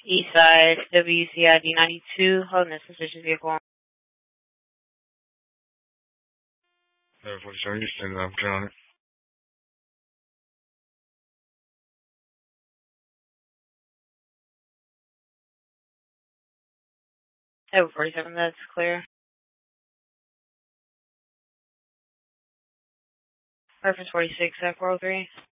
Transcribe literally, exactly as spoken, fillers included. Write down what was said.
East Side, W C I D ninety-two, holding a suspicious vehicle. seven forty-seven, Houston, I'm turning on it. seven forty-seven, that's clear. Reference forty-six at four oh three.